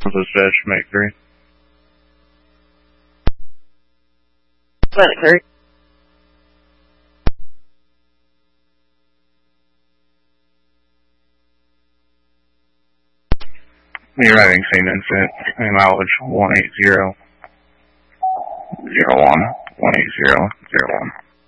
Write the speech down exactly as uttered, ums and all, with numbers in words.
Dispatch, make three. Planet three. The arriving scene incident, mileage one eight zero zero one, one eight zero zero one.